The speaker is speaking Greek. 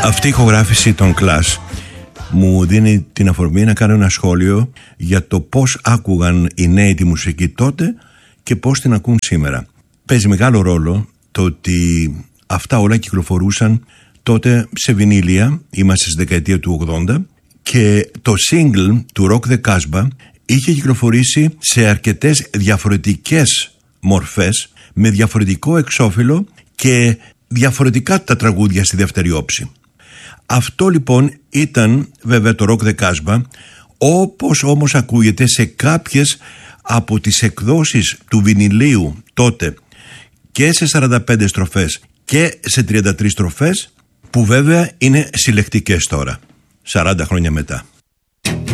Αυτή η ηχογράφηση των Clash μου δίνει την αφορμή να κάνω ένα σχόλιο για το πώς άκουγαν οι νέοι τη μουσική τότε και πώς την ακούν σήμερα. Παίζει μεγάλο ρόλο το ότι αυτά όλα κυκλοφορούσαν τότε σε βινίλια, είμαστε στη δεκαετία του 80, και το single του Rock the Casbah είχε κυκλοφορήσει σε αρκετές διαφορετικές μορφές, με διαφορετικό εξώφυλλο και διαφορετικά τα τραγούδια στη δεύτερη όψη. Αυτό λοιπόν ήταν βέβαια το Rock the Casbah, όπως όμως ακούγεται σε κάποιες από τις εκδόσεις του βινιλίου τότε και σε 45 στροφές και σε 33 στροφές, που βέβαια είναι συλλεκτικές τώρα, 40 χρόνια μετά.